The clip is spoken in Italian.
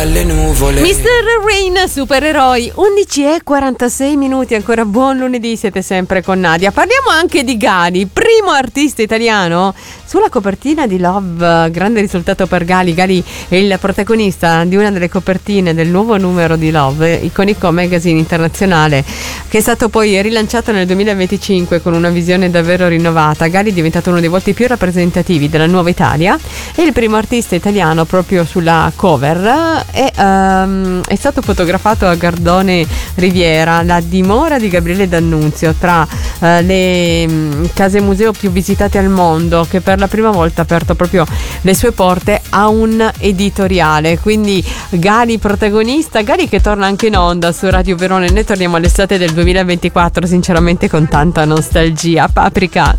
alle nuvole. Mr. Rain, supereroi, 11:46 minuti, ancora buon lunedì, siete sempre con Nadia. Parliamo anche di Gali, primo artista italiano sulla copertina di Love, grande risultato per Gali. Gali è il protagonista di una delle copertine del nuovo numero di Love, iconico magazine internazionale, che è stato poi rilanciato nel 2025 con una visione davvero rinnovata. Gali è diventato uno dei volti più rappresentativi della nuova Italia, è il primo artista italiano proprio sulla cover. È stato fotografato a Gardone Riviera, la dimora di Gabriele D'Annunzio, tra le case museo più visitate al mondo, che per la prima volta ha aperto proprio le sue porte a un editoriale. Quindi Gali protagonista, Gali che torna anche in onda su Radio Verona. Noi torniamo all'estate del 2024 sinceramente con tanta nostalgia. Paprika.